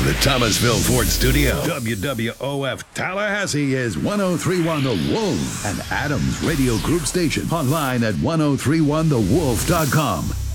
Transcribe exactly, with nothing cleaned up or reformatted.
From the Thomasville Ford Studio, W W O F Tallahassee is ten thirty-one The Wolf, an Adams Radio Group station. Online at ten thirty-one the wolf dot com.